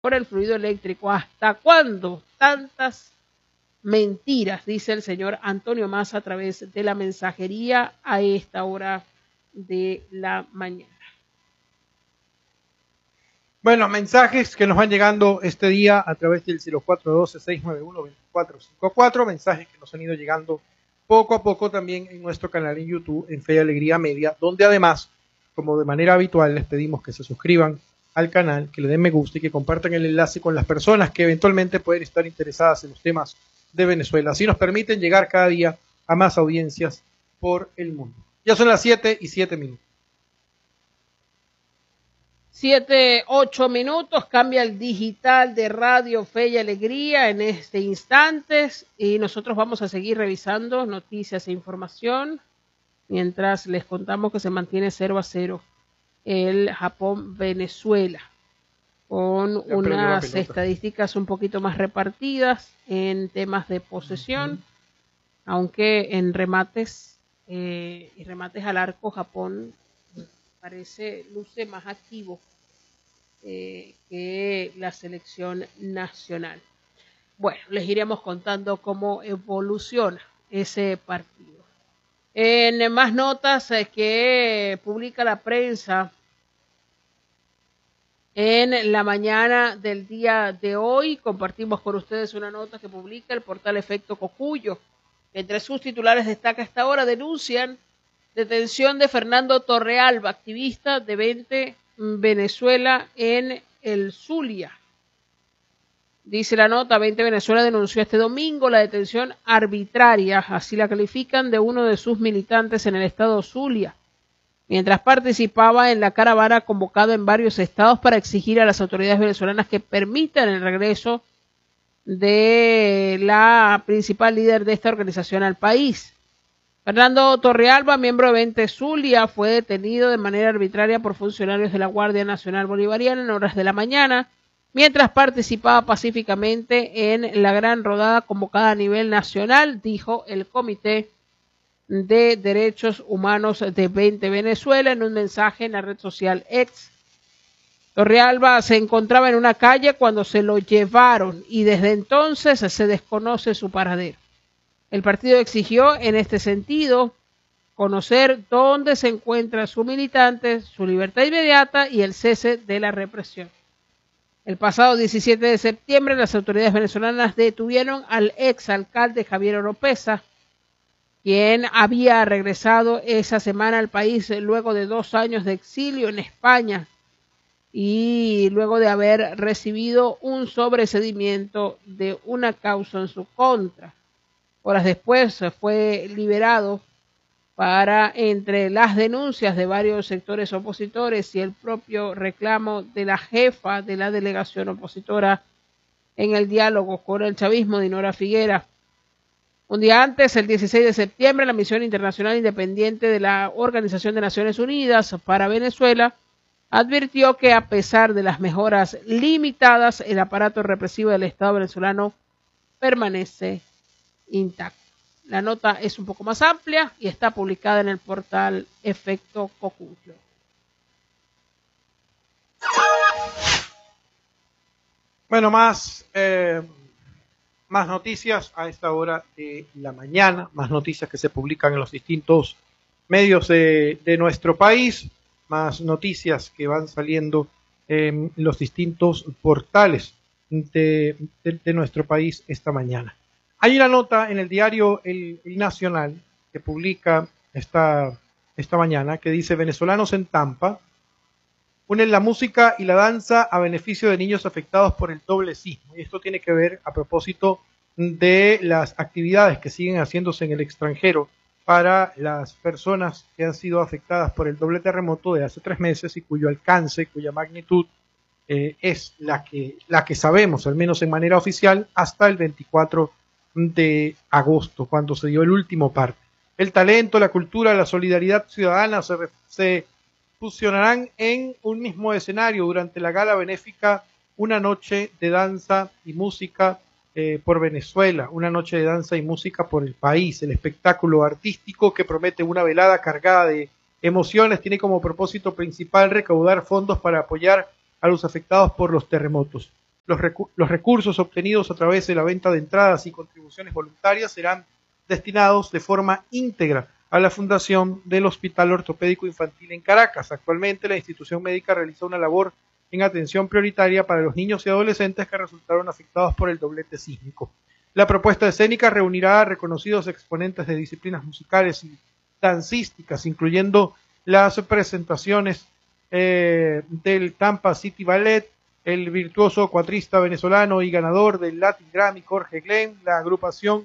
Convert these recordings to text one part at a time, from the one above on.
por el fluido eléctrico. ¿Hasta cuándo tantas mentiras? Dice el señor Antonio Massa a través de la mensajería a esta hora de la mañana. Bueno, mensajes que nos van llegando este día a través del 0412-691-2454, mensajes que nos han ido llegando poco a poco también en nuestro canal en YouTube, en Fe y Alegría Media, donde además, como de manera habitual, les pedimos que se suscriban al canal, que le den me gusta y que compartan el enlace con las personas que eventualmente pueden estar interesadas en los temas de Venezuela. Así nos permiten llegar cada día a más audiencias por el mundo. Ya son las 7:07. 7:08, cambia el digital de Radio Fe y Alegría en este instante y nosotros vamos a seguir revisando noticias e información mientras les contamos que se mantiene 0-0 el Japón-Venezuela con unas estadísticas un poquito más repartidas en temas de posesión, aunque en remates y remates al arco Japón luce más activo que la selección nacional. Bueno, les iremos contando cómo evoluciona ese partido. En más notas que publica la prensa en la mañana del día de hoy, compartimos con ustedes una nota que publica el portal Efecto Cocuyo. Entre sus titulares destaca esta hora, denuncian detención de Fernando Torrealba, activista de 20 Venezuela en el Zulia. Dice la nota, 20 Venezuela denunció este domingo la detención arbitraria, así la califican, de uno de sus militantes en el estado Zulia, mientras participaba en la caravana convocada en varios estados para exigir a las autoridades venezolanas que permitan el regreso de la principal líder de esta organización al país. Fernando Torrealba, miembro de 20 Zulia, fue detenido de manera arbitraria por funcionarios de la Guardia Nacional Bolivariana en horas de la mañana, mientras participaba pacíficamente en la gran rodada convocada a nivel nacional, dijo el Comité de Derechos Humanos de 20 Venezuela en un mensaje en la red social X. Torrealba se encontraba en una calle cuando se lo llevaron y desde entonces se desconoce su paradero. El partido exigió en este sentido conocer dónde se encuentra su militante, su libertad inmediata y el cese de la represión. El pasado 17 de septiembre las autoridades venezolanas detuvieron al exalcalde Javier Oropesa, quien había regresado esa semana al país luego de 2 años de exilio en España y luego de haber recibido un sobreseimiento de una causa en su contra. Horas después fue liberado para, entre las denuncias de varios sectores opositores y el propio reclamo de la jefa de la delegación opositora en el diálogo con el chavismo, Dinora Figuera. Un día antes, el 16 de septiembre, la Misión Internacional Independiente de la Organización de Naciones Unidas para Venezuela advirtió que a pesar de las mejoras limitadas, el aparato represivo del Estado venezolano permanece intacto. La nota es un poco más amplia y está publicada en el portal Efecto Cocuyo. Bueno, más noticias a esta hora de la mañana, más noticias que se publican en los distintos medios de nuestro país, más noticias que van saliendo en los distintos portales de nuestro país esta mañana. Hay una nota en el diario El Nacional que publica esta mañana que dice: venezolanos en Tampa unen la música y la danza a beneficio de niños afectados por el doble sismo. Y esto tiene que ver a propósito de las actividades que siguen haciéndose en el extranjero para las personas que han sido afectadas por el doble terremoto de hace 3 meses y cuyo alcance, cuya magnitud es la que sabemos, al menos en manera oficial, hasta el 24 de agosto, cuando se dio el último parte. El talento, la cultura, la solidaridad ciudadana se fusionarán en un mismo escenario durante la gala benéfica Una noche de danza y música por Venezuela, una noche de danza y música por el país. El espectáculo artístico, que promete una velada cargada de emociones, tiene como propósito principal recaudar fondos para apoyar a los afectados por los terremotos. Los recursos obtenidos a través de la venta de entradas y contribuciones voluntarias serán destinados de forma íntegra a la fundación del Hospital Ortopédico Infantil en Caracas. Actualmente la institución médica realiza una labor en atención prioritaria para los niños y adolescentes que resultaron afectados por el doblete sísmico. La propuesta escénica reunirá a reconocidos exponentes de disciplinas musicales y dancísticas, incluyendo las presentaciones del Tampa City Ballet, el virtuoso cuatrista venezolano y ganador del Latin Grammy Jorge Glenn, la agrupación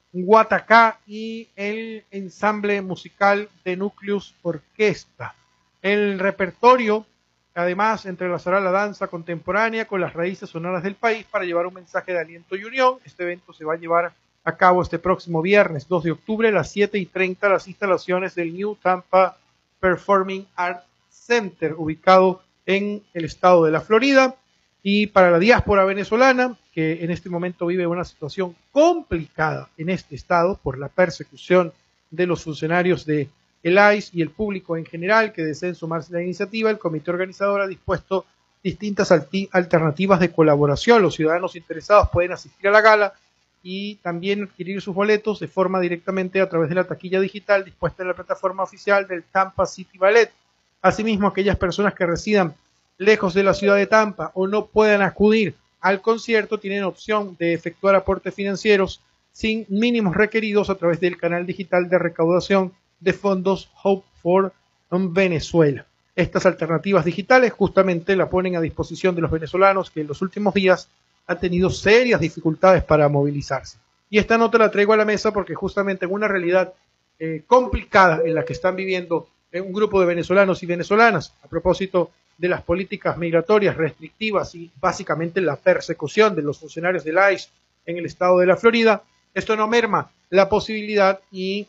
Guatacá y el ensamble musical de Nucleus Orquesta. El repertorio además entrelazará la danza contemporánea con las raíces sonoras del país para llevar un mensaje de aliento y unión. Este evento se va a llevar a cabo este próximo viernes 2 de octubre a las 7:30 en las instalaciones del New Tampa Performing Arts Center, ubicado en el estado de la Florida. Y para la diáspora venezolana, que en este momento vive una situación complicada en este estado por la persecución de los funcionarios de el ICE y el público en general que deseen sumarse a la iniciativa, el comité organizador ha dispuesto distintas alternativas de colaboración. Los ciudadanos interesados pueden asistir a la gala y también adquirir sus boletos de forma directamente a través de la taquilla digital dispuesta en la plataforma oficial del Tampa City Ballet. Asimismo, aquellas personas que residan lejos de la ciudad de Tampa o no puedan acudir al concierto tienen opción de efectuar aportes financieros sin mínimos requeridos a través del canal digital de recaudación de fondos Hope for Venezuela. Estas alternativas digitales justamente la ponen a disposición de los venezolanos que en los últimos días han tenido serias dificultades para movilizarse. Y esta nota la traigo a la mesa porque justamente en una realidad complicada en la que están viviendo un grupo de venezolanos y venezolanas a propósito de las políticas migratorias restrictivas y básicamente la persecución de los funcionarios del ICE en el estado de la Florida, esto no merma la posibilidad y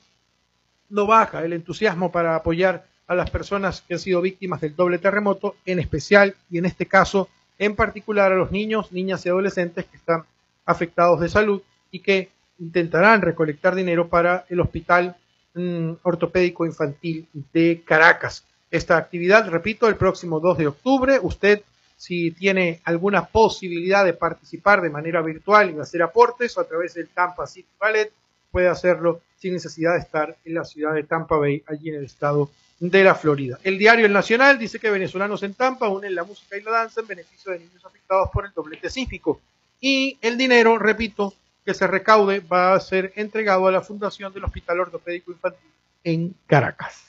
no baja el entusiasmo para apoyar a las personas que han sido víctimas del doble terremoto, en especial y en este caso en particular a los niños, niñas y adolescentes que están afectados de salud y que intentarán recolectar dinero para el Hospital Ortopédico Infantil de Caracas. Esta actividad, repito, el próximo 2 de octubre. Usted, si tiene alguna posibilidad de participar de manera virtual y de hacer aportes o a través del Tampa City Ballet, puede hacerlo sin necesidad de estar en la ciudad de Tampa Bay, allí en el estado de la Florida. El diario El Nacional dice que venezolanos en Tampa unen la música y la danza en beneficio de niños afectados por el doblete sísmico. Y el dinero, repito, que se recaude va a ser entregado a la Fundación del Hospital Ortopédico Infantil en Caracas.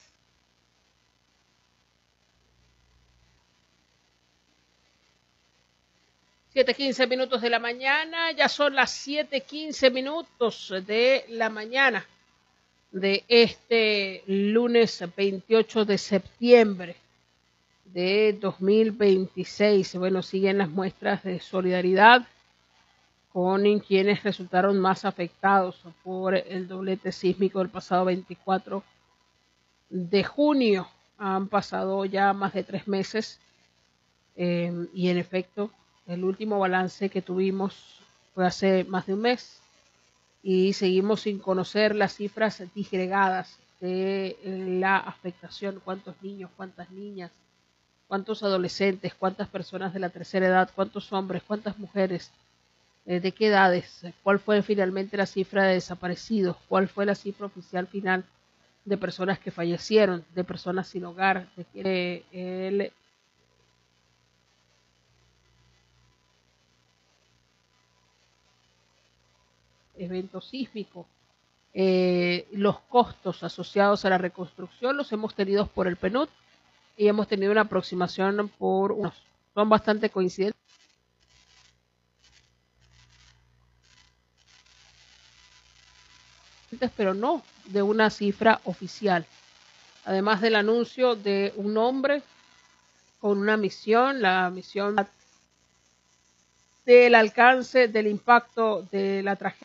7:15 de la mañana, ya son las 7:15 de la mañana de este lunes 28 de septiembre de 2026. Bueno, siguen las muestras de solidaridad con quienes resultaron más afectados por el doblete sísmico del pasado 24 de junio. Han pasado ya más de 3 meses y en efecto el último balance que tuvimos fue hace más de un mes y seguimos sin conocer las cifras disgregadas de la afectación, cuántos niños, cuántas niñas, cuántos adolescentes, cuántas personas de la tercera edad, cuántos hombres, cuántas mujeres, de qué edades, cuál fue finalmente la cifra de desaparecidos, cuál fue la cifra oficial final de personas que fallecieron, de personas sin hogar, de el evento sísmico. Los costos asociados a la reconstrucción los hemos tenido por el PNUD y hemos tenido una aproximación por unos, son bastante coincidentes, pero no de una cifra oficial. Además del anuncio de un hombre con una misión, la misión del alcance del impacto de la tragedia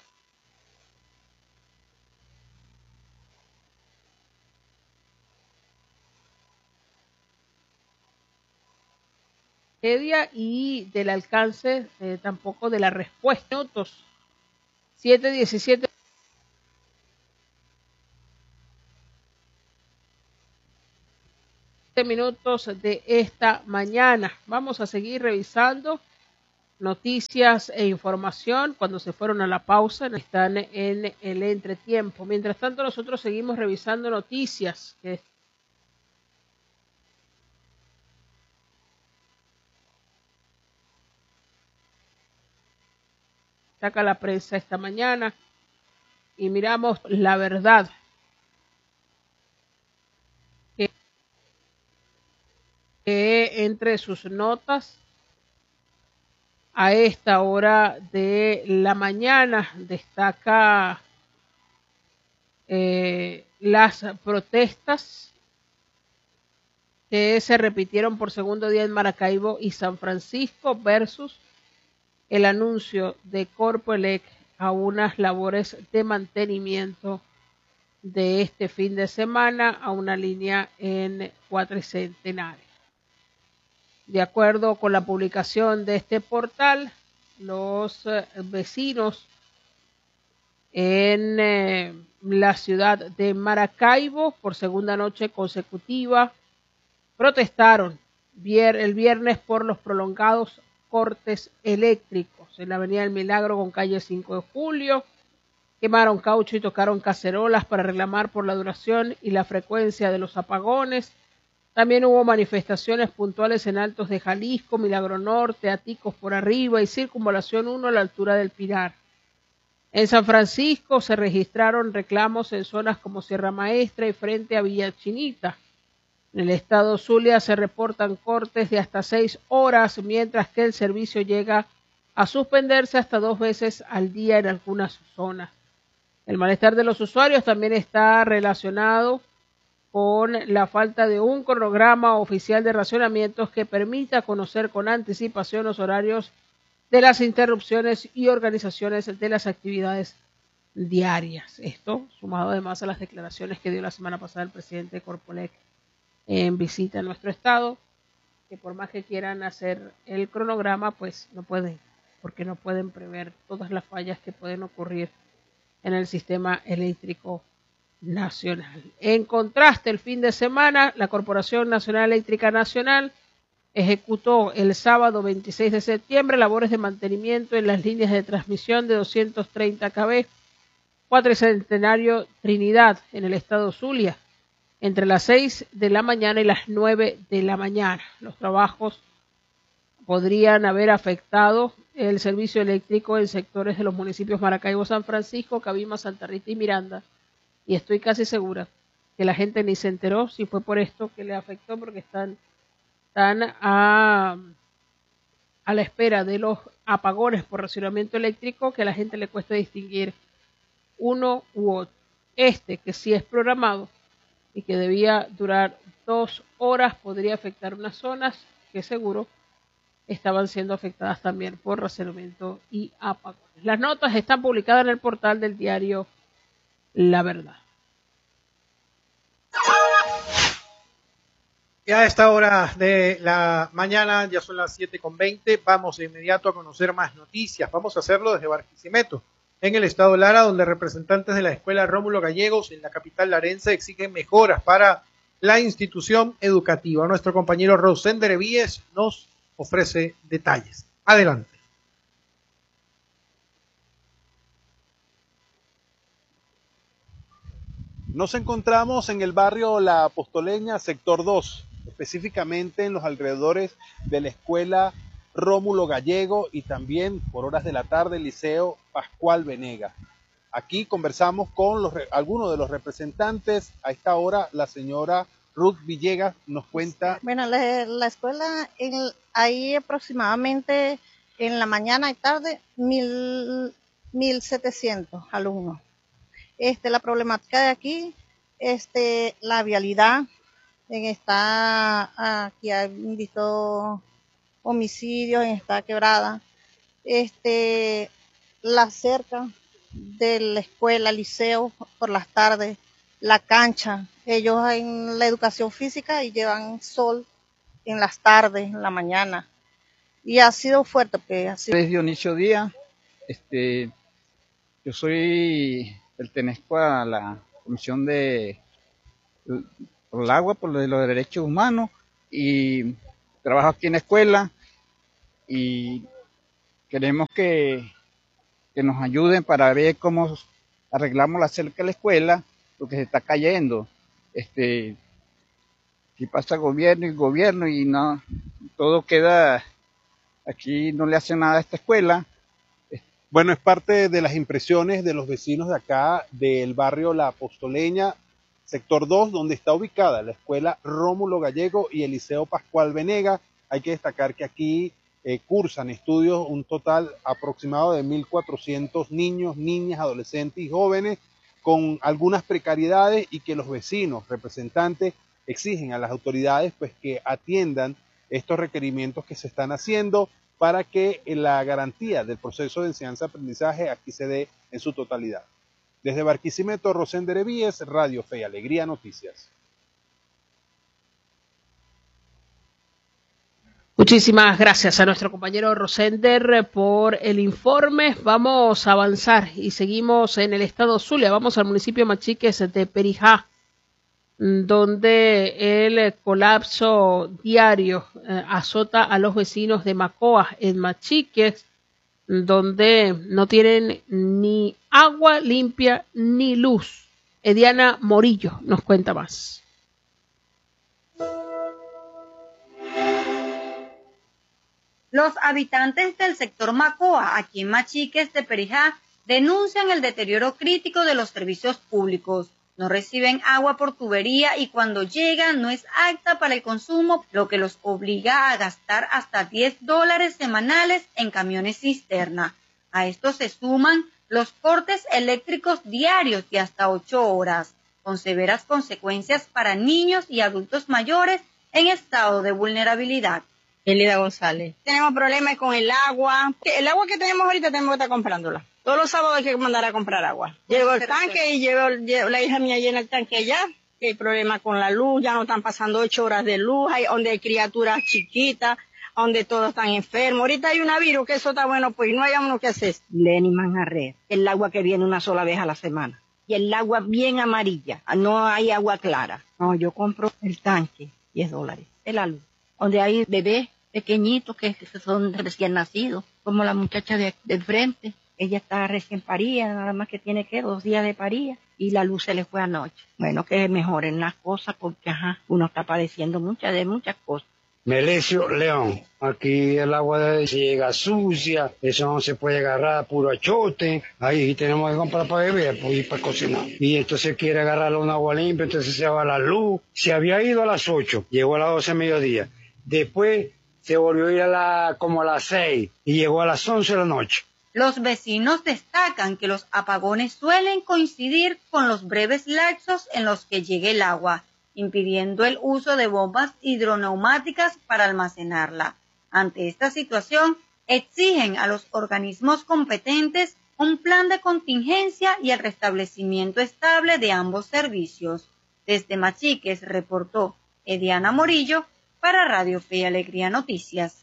y del alcance tampoco de la respuesta. 7:17 minutos de esta mañana. Vamos a seguir revisando noticias e información cuando se fueron a la pausa, están en el entretiempo. Mientras tanto, nosotros seguimos revisando noticias que saca la prensa esta mañana y miramos La Verdad, que entre sus notas a esta hora de la mañana destaca las protestas que se repitieron por segundo día en Maracaibo y San Francisco versus el anuncio de Corpoelec a unas labores de mantenimiento de este fin de semana a una línea en Cuatricentenario. De acuerdo con la publicación de este portal, los vecinos en la ciudad de Maracaibo por segunda noche consecutiva protestaron el viernes por los prolongados cortes eléctricos en la Avenida del Milagro con calle 5 de Julio. Quemaron caucho y tocaron cacerolas para reclamar por la duración y la frecuencia de los apagones. También hubo manifestaciones puntuales en Altos de Jalisco, Milagro Norte, Aticos por arriba y Circunvalación 1 a la altura del Pinar. En San Francisco se registraron reclamos en zonas como Sierra Maestra y frente a Villa Chinita. En el estado Zulia se reportan cortes de hasta 6 horas, mientras que el servicio llega a suspenderse hasta 2 veces al día en algunas zonas. El malestar de los usuarios también está relacionado con la falta de un cronograma oficial de racionamientos que permita conocer con anticipación los horarios de las interrupciones y organizaciones de las actividades diarias. Esto sumado además a las declaraciones que dio la semana pasada el presidente Corpoelec en visita a nuestro estado, que por más que quieran hacer el cronograma, pues no pueden, porque no pueden prever todas las fallas que pueden ocurrir en el sistema eléctrico nacional. En contraste, el fin de semana, la Corporación Nacional Eléctrica Nacional ejecutó el sábado 26 de septiembre labores de mantenimiento en las líneas de transmisión de 230 kV, Cuatricentenario Trinidad, en el estado Zulia, entre las 6 de la mañana y las 9 de la mañana. Los trabajos podrían haber afectado el servicio eléctrico en sectores de los municipios Maracaibo, San Francisco, Cabima, Santa Rita y Miranda. Y estoy casi segura que la gente ni se enteró si fue por esto que le afectó, porque están a la espera de los apagones por racionamiento eléctrico que a la gente le cuesta distinguir uno u otro. Este, que sí es programado y que debía durar 2 horas, podría afectar unas zonas que seguro estaban siendo afectadas también por racionamiento y apagones. Las notas están publicadas en el portal del diario La Verdad. Y a esta hora de la mañana, ya son las 7:20, vamos de inmediato a conocer más noticias. Vamos a hacerlo desde Barquisimeto, en el estado Lara, donde representantes de la escuela Rómulo Gallegos en la capital larense exigen mejoras para la institución educativa. Nuestro compañero Rosender Evíes nos ofrece detalles. Adelante. Nos encontramos en el barrio La Apostoleña, sector 2, específicamente en los alrededores de la escuela Rómulo Gallego y también por horas de la tarde el liceo Pascual Venega. Aquí conversamos con algunos de los representantes. A esta hora la señora Ruth Villegas nos cuenta. Bueno, la escuela hay aproximadamente en la mañana y tarde 1,700 alumnos. La problemática de aquí, la vialidad, aquí han visto homicidios en esta quebrada, la cerca de la escuela, liceo por las tardes, la cancha. Ellos en la educación física y llevan sol en las tardes, en la mañana. Y ha sido fuerte. Es Dionisio Díaz. Yo pertenezco a la Comisión por el Agua, por los Derechos Humanos, y trabajo aquí en la escuela. Y queremos que nos ayuden para ver cómo arreglamos la cerca de la escuela, porque se está cayendo. Si pasa gobierno y no, todo queda, aquí no le hacen nada a esta escuela. Bueno, es parte de las impresiones de los vecinos de acá, del barrio La Postoleña, sector 2, donde está ubicada la escuela Rómulo Gallego y el Liceo Pascual Venega. Hay que destacar que aquí cursan estudios un total aproximado de 1.400 niños, niñas, adolescentes y jóvenes, con algunas precariedades, y que los vecinos, representantes, exigen a las autoridades pues que atiendan estos requerimientos que se están haciendo para que la garantía del proceso de enseñanza-aprendizaje aquí se dé en su totalidad. Desde Barquisimeto, Rosender Evíes, Radio Fe y Alegría Noticias. Muchísimas gracias a nuestro compañero Rosender por el informe. Vamos a avanzar y seguimos en el estado Zulia. Vamos al municipio Machiques de Perijá, donde el colapso diario azota a los vecinos de Macoa en Machiques, donde no tienen ni agua limpia ni luz. Ediana Morillo nos cuenta más. Los habitantes del sector Macoa, aquí en Machiques de Perijá, denuncian el deterioro crítico de los servicios públicos. No reciben agua por tubería y cuando llega no es apta para el consumo, lo que los obliga a gastar hasta $10 semanales en camiones cisterna. A esto se suman los cortes eléctricos diarios de hasta 8 horas, con severas consecuencias para niños y adultos mayores en estado de vulnerabilidad. Elida González. Tenemos problemas con el agua. El agua que tenemos ahorita tenemos que estar comprándola. Todos los sábados hay que mandar a comprar agua. Llevo el tanque y llevo la hija mía llena el tanque allá. Hay problemas con la luz, ya no están pasando 8 horas de luz, donde hay criaturas chiquitas, donde todos están enfermos. Ahorita hay un virus, que eso está bueno, pues no hay uno que hacer. Lenny Manjarre, el agua que viene una sola vez a la semana. Y el agua bien amarilla, no hay agua clara. No, yo compro el tanque, $10, es la luz. Donde hay bebés pequeñitos que son recién nacidos, como la muchacha del frente. Ella está recién parida, nada más que tiene 2 días de parida, y la luz se le fue anoche. Bueno, que mejoren las cosas, porque uno está padeciendo muchas cosas. Melesio León, aquí el agua llega sucia, eso no se puede agarrar, puro achote, ahí tenemos que comprar para beber pues, y para cocinar. Y entonces quiere agarrar un agua limpia, entonces se va la luz. Se había ido a las 8, llegó a las 12 de mediodía. Después se volvió a ir como a las 6 y llegó a las 11 de la noche. Los vecinos destacan que los apagones suelen coincidir con los breves lapsos en los que llegue el agua, impidiendo el uso de bombas hidroneumáticas para almacenarla. Ante esta situación, exigen a los organismos competentes un plan de contingencia y el restablecimiento estable de ambos servicios. Desde Machiques reportó Ediana Morillo para Radio Fe y Alegría Noticias.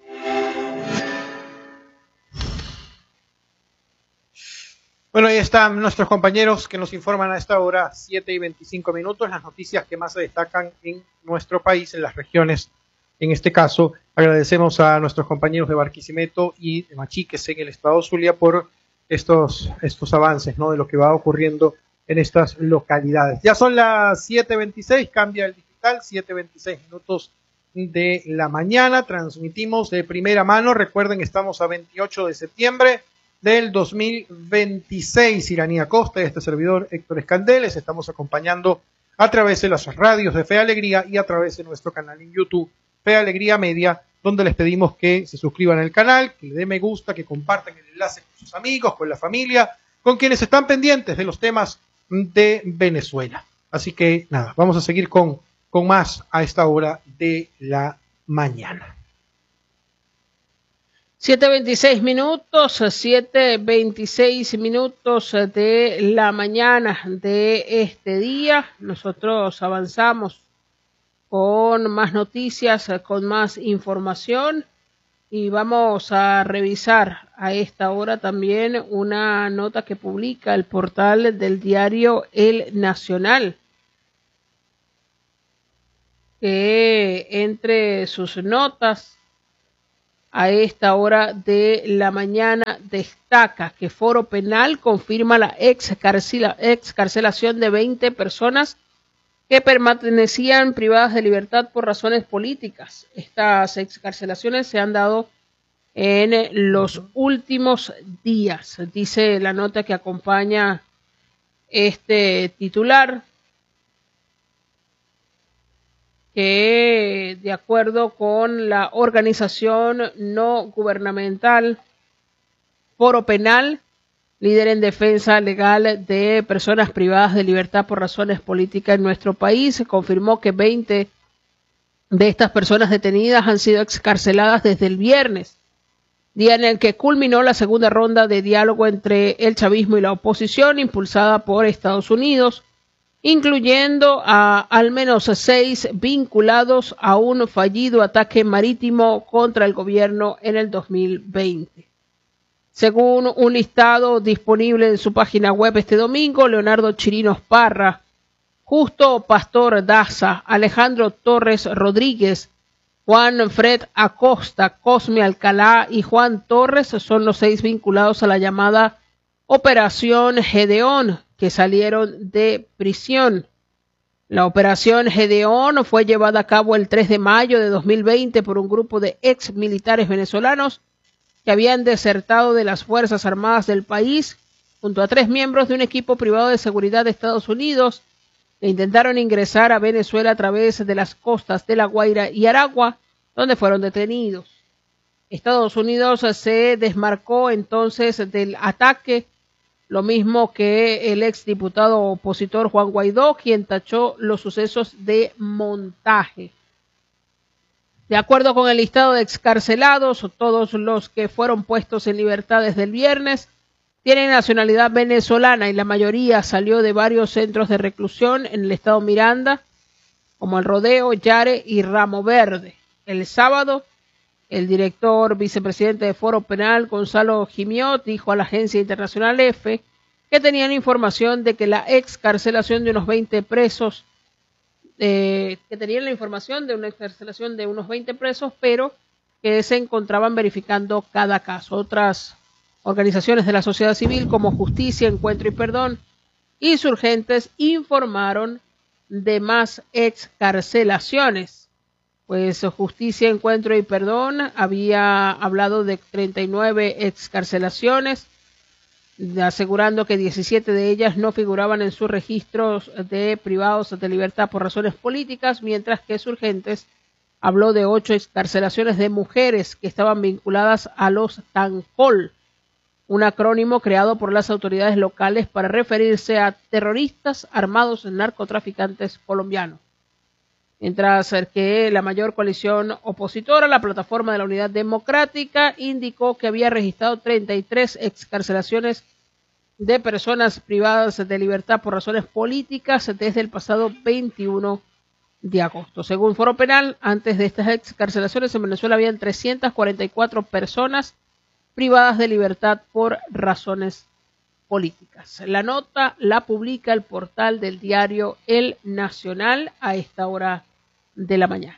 Bueno, ahí están nuestros compañeros que nos informan a esta hora, 7:25, las noticias que más se destacan en nuestro país, en las regiones. En este caso, agradecemos a nuestros compañeros de Barquisimeto y de Machiques en el estado Zulia por estos avances, ¿no?, de lo que va ocurriendo en estas localidades. Ya son las 7:26, cambia el digital, 7:26 de la mañana, transmitimos de primera mano. Recuerden, estamos a 28 de septiembre del 2026. Iranía Costa y este servidor Héctor Escandel les estamos acompañando a través de las radios de Fe Alegría y a través de nuestro canal en YouTube, Fe Alegría Media, donde les pedimos que se suscriban al canal, que le den me gusta, que compartan el enlace con sus amigos, con la familia, con quienes están pendientes de los temas de Venezuela. Así que nada, vamos a seguir con más a esta hora de la mañana. 7:26 de la mañana de este día. Nosotros avanzamos con más noticias, con más información, y vamos a revisar a esta hora también una nota que publica el portal del diario El Nacional, que entre sus notas a esta hora de la mañana destaca que Foro Penal confirma la excarcelación de 20 personas que permanecían privadas de libertad por razones políticas. Estas excarcelaciones se han dado en los últimos días, dice la nota que acompaña este titular, que de acuerdo con la organización no gubernamental Foro Penal, líder en defensa legal de personas privadas de libertad por razones políticas en nuestro país, se confirmó que 20 de estas personas detenidas han sido excarceladas desde el viernes, día en el que culminó la segunda ronda de diálogo entre el chavismo y la oposición, impulsada por Estados Unidos, incluyendo a al menos 6 vinculados a un fallido ataque marítimo contra el gobierno en el 2020. Según un listado disponible en su página web este domingo, Leonardo Chirinos Parra, Justo Pastor Daza, Alejandro Torres Rodríguez, Juan Fred Acosta, Cosme Alcalá y Juan Torres son los 6 vinculados a la llamada Operación Gedeón, que salieron de prisión. La Operación Gedeón fue llevada a cabo el 3 de mayo de 2020 por un grupo de ex militares venezolanos que habían desertado de las Fuerzas Armadas del país, junto a 3 miembros de un equipo privado de seguridad de Estados Unidos, que intentaron ingresar a Venezuela a través de las costas de La Guaira y Aragua, donde fueron detenidos. Estados Unidos se desmarcó entonces del ataque, lo mismo que el exdiputado opositor Juan Guaidó, quien tachó los sucesos de montaje. De acuerdo con el listado de excarcelados, todos los que fueron puestos en libertad desde el viernes tienen nacionalidad venezolana y la mayoría salió de varios centros de reclusión en el estado Miranda, como El Rodeo, Yare y Ramo Verde. El sábado, el director vicepresidente de Foro Penal, Gonzalo Gimiot, dijo a la agencia internacional EFE que tenían información de que la excarcelación de unos 20 presos, pero que se encontraban verificando cada caso. Otras organizaciones de la sociedad civil como Justicia, Encuentro y Perdón y Insurgentes informaron de más excarcelaciones. Pues Justicia, Encuentro y Perdón había hablado de 39 excarcelaciones, asegurando que 17 de ellas no figuraban en sus registros de privados de libertad por razones políticas, mientras que Insurgentes habló de 8 excarcelaciones de mujeres que estaban vinculadas a los TANCOL, un acrónimo creado por las autoridades locales para referirse a terroristas armados narcotraficantes colombianos. Mientras que la mayor coalición opositora, la Plataforma de la Unidad Democrática, indicó que había registrado 33 excarcelaciones de personas privadas de libertad por razones políticas desde el pasado 21 de agosto. Según Foro Penal, antes de estas excarcelaciones en Venezuela habían 344 personas privadas de libertad por razones políticas. La nota la publica el portal del diario El Nacional a esta hora de la mañana.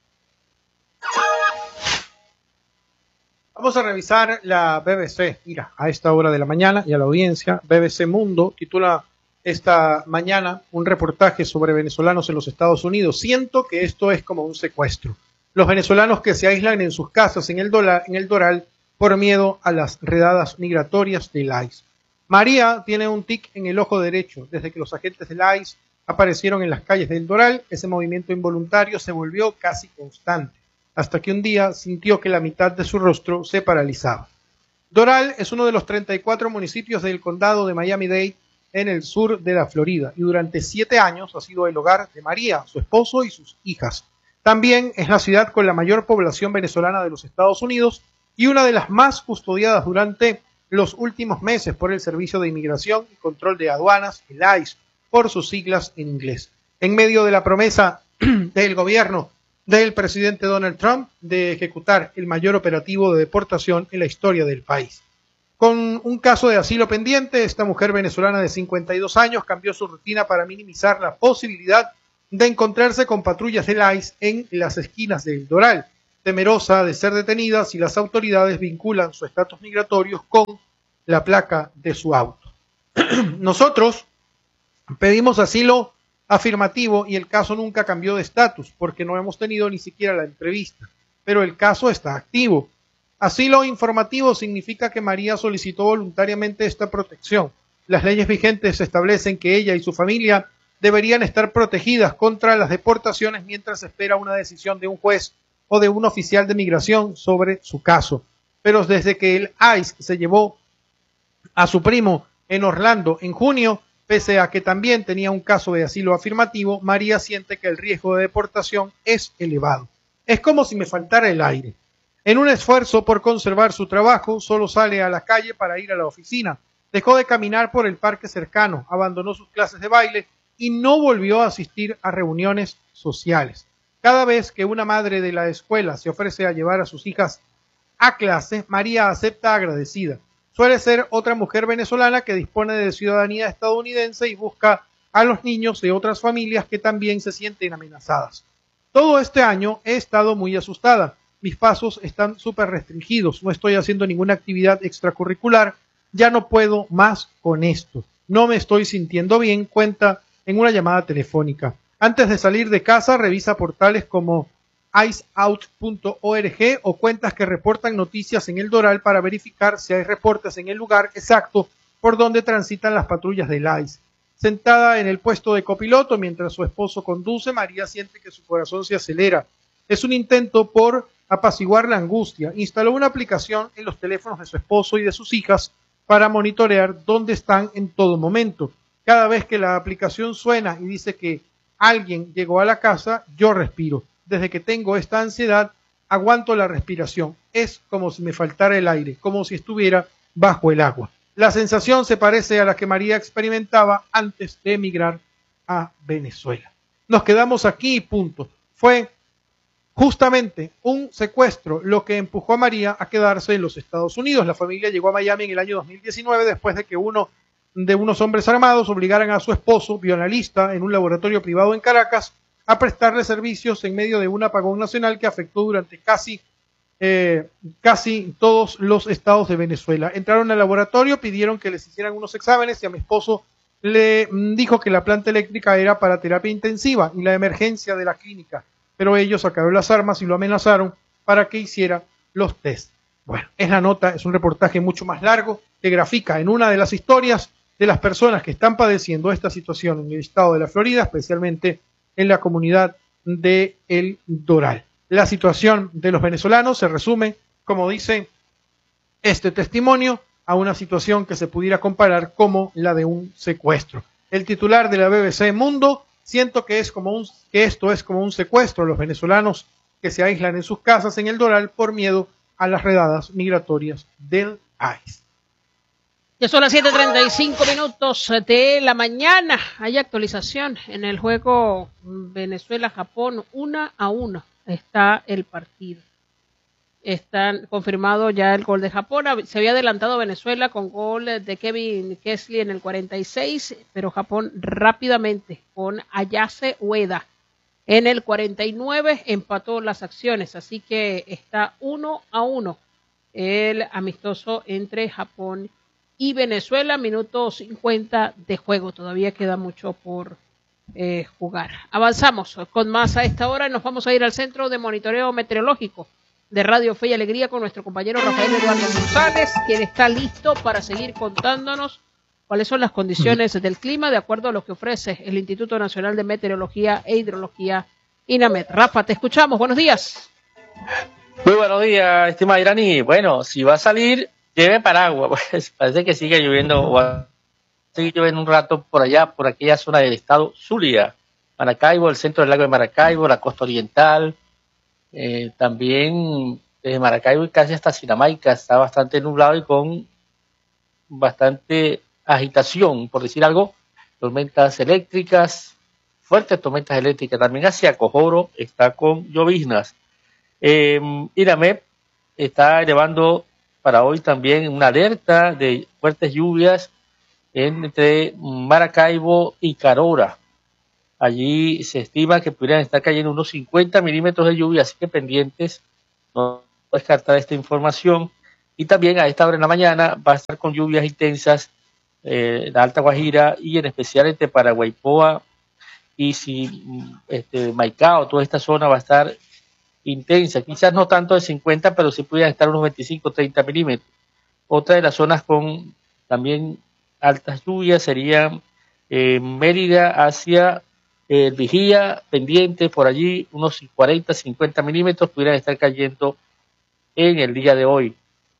Vamos a revisar la BBC. Mira, a esta hora de la mañana y a la audiencia, BBC Mundo titula esta mañana un reportaje sobre venezolanos en los Estados Unidos. Siento que esto es como un secuestro. Los venezolanos que se aíslan en sus casas en el Doral por miedo a las redadas migratorias del ICE. María tiene un tic en el ojo derecho. Desde que los agentes del ICE aparecieron en las calles del Doral, ese movimiento involuntario se volvió casi constante, hasta que un día sintió que la mitad de su rostro se paralizaba. Doral es uno de los 34 municipios del condado de Miami-Dade en el sur de la Florida y durante 7 años ha sido el hogar de María, su esposo y sus hijas. También es la ciudad con la mayor población venezolana de los Estados Unidos y una de las más custodiadas durante los últimos meses por el Servicio de Inmigración y Control de Aduanas, el ICE, por sus siglas en inglés. En medio de la promesa del gobierno del presidente Donald Trump de ejecutar el mayor operativo de deportación en la historia del país. Con un caso de asilo pendiente, esta mujer venezolana de 52 años cambió su rutina para minimizar la posibilidad de encontrarse con patrullas del ICE en las esquinas del Doral. temerosa de ser detenida si las autoridades vinculan su estatus migratorio con la placa de su auto. Nosotros pedimos asilo afirmativo y el caso nunca cambió de estatus porque no hemos tenido ni siquiera la entrevista, pero el caso está activo. Asilo informativo significa que María solicitó voluntariamente esta protección. Las leyes vigentes establecen que ella y su familia deberían estar protegidas contra las deportaciones mientras espera una decisión de un juez o de un oficial de migración sobre su caso. Pero desde que el ICE se llevó a su primo en Orlando en junio, pese a que también tenía un caso de asilo afirmativo, María siente que el riesgo de deportación es elevado. Es como si me faltara el aire. En un esfuerzo por conservar su trabajo, solo sale a la calle para ir a la oficina. Dejó de caminar por el parque cercano, abandonó sus clases de baile y no volvió a asistir a reuniones sociales. Cada vez que una madre de la escuela se ofrece a llevar a sus hijas a clase, María acepta agradecida. Suele ser otra mujer venezolana que dispone de ciudadanía estadounidense y busca a los niños de otras familias que también se sienten amenazadas. Todo este año he estado muy asustada. Mis pasos están súper restringidos. No estoy haciendo ninguna actividad extracurricular. Ya no puedo más con esto. No me estoy sintiendo bien, cuenta en una llamada telefónica. Antes de salir de casa, revisa portales como iceout.org o cuentas que reportan noticias en el Doral para verificar si hay reportes en el lugar exacto por donde transitan las patrullas del ICE. Sentada en el puesto de copiloto mientras su esposo conduce, María siente que su corazón se acelera. Es un intento por apaciguar la angustia. Instaló una aplicación en los teléfonos de su esposo y de sus hijas para monitorear dónde están en todo momento. Cada vez que la aplicación suena y dice que alguien llegó a la casa, yo respiro. Desde que tengo esta ansiedad, aguanto la respiración. Es como si me faltara el aire, como si estuviera bajo el agua. La sensación se parece a la que María experimentaba antes de emigrar a Venezuela. Nos quedamos aquí y punto. Fue justamente un secuestro lo que empujó a María a quedarse en los Estados Unidos. La familia llegó a Miami en el año 2019 después de que unos hombres armados obligaran a su esposo, bioanalista en un laboratorio privado en Caracas, a prestarle servicios en medio de un apagón nacional que afectó durante casi todos los estados de Venezuela. Entraron al laboratorio, pidieron que les hicieran unos exámenes y a mi esposo le dijo que la planta eléctrica era para terapia intensiva y la emergencia de la clínica, pero ellos sacaron las armas y lo amenazaron para que hiciera los test. Bueno, es la nota, es un reportaje mucho más largo que grafica en una de las historias de las personas que están padeciendo esta situación en el estado de la Florida, especialmente en la comunidad de El Doral. La situación de los venezolanos se resume, como dice este testimonio, a una situación que se pudiera comparar como la de un secuestro. El titular de la BBC Mundo: siento que esto es como un secuestro a los venezolanos que se aíslan en sus casas en El Doral por miedo a las redadas migratorias del ICE. Ya son las 7:35 de la mañana. Hay actualización en el juego Venezuela-Japón. 1-1 está el partido. Está confirmado ya el gol de Japón. Se había adelantado Venezuela con gol de Kevin Kessler en el 46, pero Japón rápidamente con Ayase Ueda en el 49 empató las acciones. Así que está 1-1 el amistoso entre Japón y Venezuela, minuto 50 de juego. Todavía queda mucho por jugar. Avanzamos con más a esta hora y nos vamos a ir al Centro de Monitoreo Meteorológico de Radio Fe y Alegría con nuestro compañero Rafael Eduardo González, quien está listo para seguir contándonos cuáles son las condiciones del clima de acuerdo a lo que ofrece el Instituto Nacional de Meteorología e Hidrología, INAMED. Rafa, te escuchamos. Buenos días. Muy buenos días, estimada Irani. Bueno, si va a salir, lleve paraguas, pues parece que sigue lloviendo, va a seguir lloviendo un rato por allá, por aquella zona del estado Zulia, Maracaibo, el centro del lago de Maracaibo, la costa oriental, también desde Maracaibo y casi hasta Sinamaica está bastante nublado y con bastante agitación, por decir algo, tormentas eléctricas, fuertes tormentas eléctricas, también hacia Cojoro está con lloviznas. INAMED está elevando para hoy también una alerta de fuertes lluvias entre Maracaibo y Carora. Allí se estima que pudieran estar cayendo unos 50 milímetros de lluvia, así que pendientes no descartar esta información. Y también a esta hora en la mañana va a estar con lluvias intensas la Alta Guajira y en especial entre Paraguaypoa y Maicao, toda esta zona va a estar intensa, quizás no tanto de 50, pero sí pudieran estar unos 25-30 milímetros. Otra de las zonas con también altas lluvias sería Mérida hacia el Vigía, pendiente por allí, unos 40-50 milímetros pudieran estar cayendo en el día de hoy.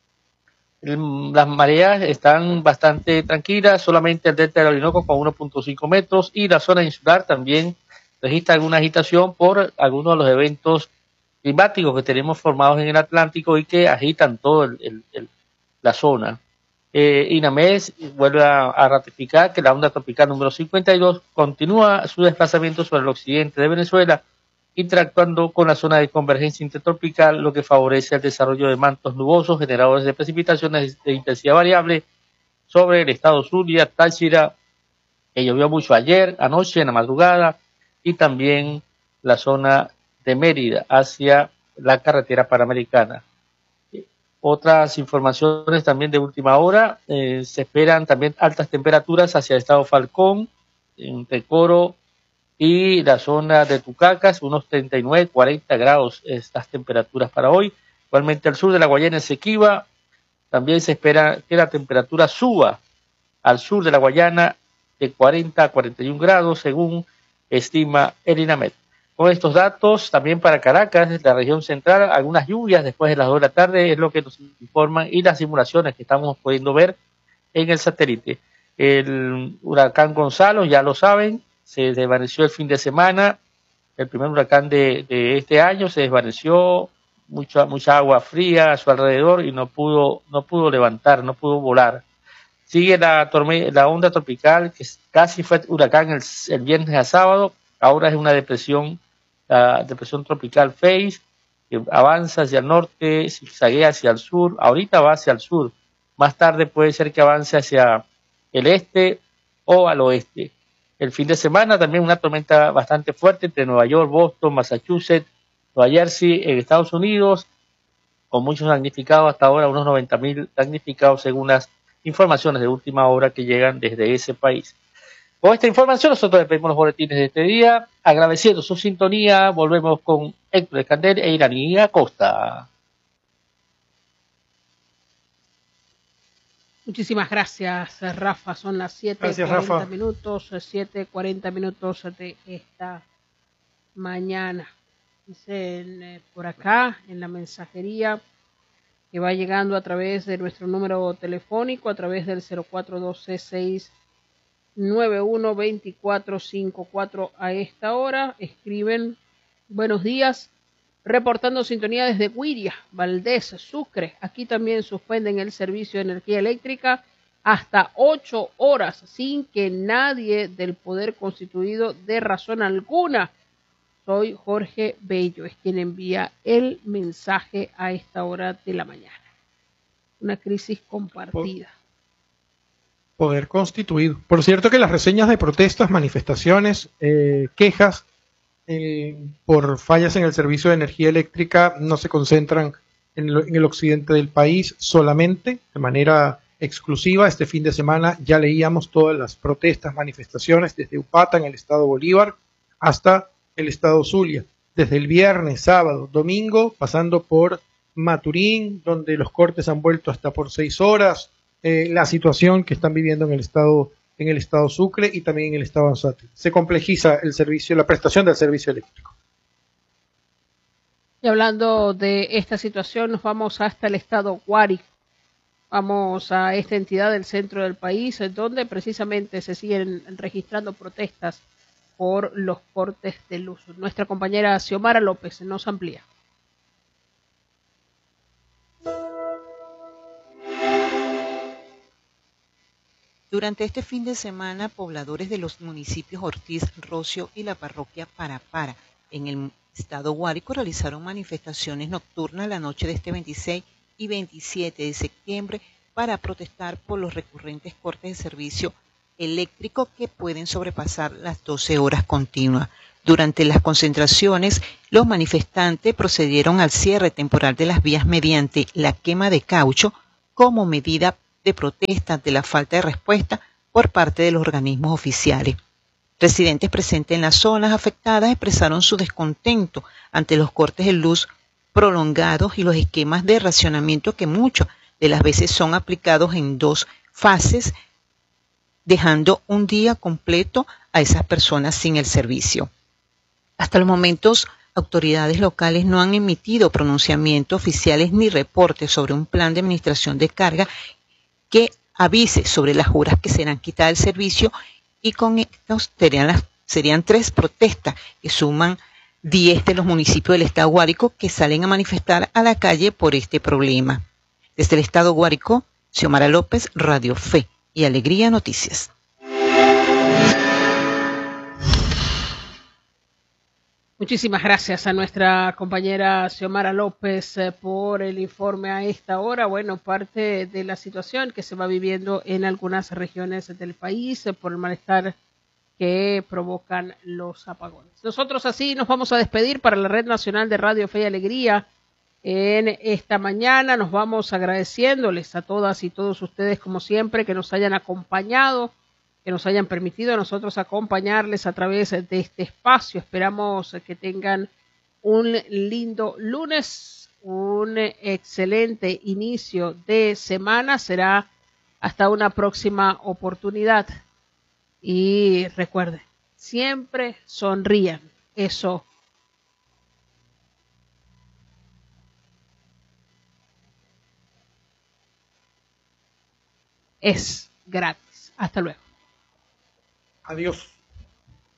Las mareas están bastante tranquilas, solamente el delta del Orinoco con 1.5 metros y la zona insular también registra alguna agitación por algunos de los eventos climáticos que tenemos formados en el Atlántico y que agitan toda la zona. INAMED vuelve a ratificar que la onda tropical número 52 continúa su desplazamiento sobre el occidente de Venezuela, interactuando con la zona de convergencia intertropical, lo que favorece el desarrollo de mantos nubosos generadores de precipitaciones de intensidad variable sobre el estado Zulia, Táchira, que llovió mucho ayer, anoche, en la madrugada, y también la zona de Mérida hacia la carretera panamericana. Otras informaciones también de última hora, se esperan también altas temperaturas hacia el estado Falcón, en Tecoro, y la zona de Tucacas, unos 39-40 grados estas temperaturas para hoy. Igualmente al sur de la Guayana Esequiba, también se espera que la temperatura suba al sur de la Guayana de 40 a 41 grados, según estima el INAMED. Con estos datos, también para Caracas, la región central, algunas lluvias después de las 2 de la tarde, es lo que nos informan, y las simulaciones que estamos pudiendo ver en el satélite. El huracán Gonzalo, ya lo saben, se desvaneció el fin de semana, el primer huracán de este año, se desvaneció, mucha agua fría a su alrededor y no pudo levantar, no pudo volar. Sigue la onda tropical, que casi fue huracán el viernes a sábado, ahora es una depresión, la depresión tropical Face, que avanza hacia el norte, zigzaguea hacia el sur, ahorita va hacia el sur, más tarde puede ser que avance hacia el este o al oeste. El fin de semana también una tormenta bastante fuerte entre Nueva York, Boston, Massachusetts, Nueva Jersey, en Estados Unidos, con muchos damnificados hasta ahora, unos 90.000 damnificados según las informaciones de última hora que llegan desde ese país. Con esta información nosotros despedimos los boletines de este día, agradeciendo su sintonía, volvemos con Héctor Escandel e Iraní Acosta. Muchísimas gracias, Rafa. Son las 7:40 minutos, 7:40 minutos de esta mañana. Dicen por acá en la mensajería que va llegando a través de nuestro número telefónico, a través del 0412-691-2454 a esta hora. Escriben: buenos días, reportando sintonía desde Guiria, Valdés, Sucre. Aquí también suspenden el servicio de energía eléctrica hasta 8 horas sin que nadie del poder constituido dé razón alguna. Soy Jorge Bello, es quien envía el mensaje a esta hora de la mañana. Una crisis compartida. Poder constituido. Por cierto que las reseñas de protestas, manifestaciones, quejas por fallas en el servicio de energía eléctrica no se concentran en el occidente del país solamente, de manera exclusiva. Este fin de semana ya leíamos todas las protestas, manifestaciones desde Upata en el estado Bolívar hasta el estado Zulia, desde el viernes, sábado, domingo, pasando por Maturín, donde los cortes han vuelto hasta por 6 horas, la situación que están viviendo en el estado Sucre y también en el estado Anzoátegui. Se complejiza el servicio, la prestación del servicio eléctrico. Y hablando de esta situación, nos vamos hasta el estado Guárico. Vamos a esta entidad del centro del país, donde precisamente se siguen registrando protestas por los cortes de luz. Nuestra compañera Xiomara López nos amplía. Durante este fin de semana, pobladores de los municipios Ortiz, Rocio y la parroquia Parapara, en el estado Guárico, realizaron manifestaciones nocturnas la noche de este 26 y 27 de septiembre para protestar por los recurrentes cortes de servicio eléctrico que pueden sobrepasar las 12 horas continuas. Durante las concentraciones, los manifestantes procedieron al cierre temporal de las vías mediante la quema de caucho como medida de protesta ante la falta de respuesta por parte de los organismos oficiales. Residentes presentes en las zonas afectadas expresaron su descontento ante los cortes de luz prolongados y los esquemas de racionamiento que muchas de las veces son aplicados en 2 fases, dejando un día completo a esas personas sin el servicio. Hasta los momentos, autoridades locales no han emitido pronunciamientos oficiales ni reportes sobre un plan de administración de carga que avise sobre las horas que serán quitadas del servicio, y con estos serían 3 protestas que suman 10 de los municipios del estado Guárico que salen a manifestar a la calle por este problema. Desde el estado Guárico, Xiomara López, Radio Fe y Alegría Noticias. Muchísimas gracias a nuestra compañera Xiomara López por el informe a esta hora. Bueno, parte de la situación que se va viviendo en algunas regiones del país por el malestar que provocan los apagones. Nosotros así nos vamos a despedir para la Red Nacional de Radio Fe y Alegría en esta mañana. Nos vamos agradeciéndoles a todas y todos ustedes, como siempre, que nos hayan acompañado, que nos hayan permitido a nosotros acompañarles a través de este espacio. Esperamos que tengan un lindo lunes, un excelente inicio de semana. Será hasta una próxima oportunidad. Y recuerden, siempre sonrían. Eso es gratis. Hasta luego. Adiós.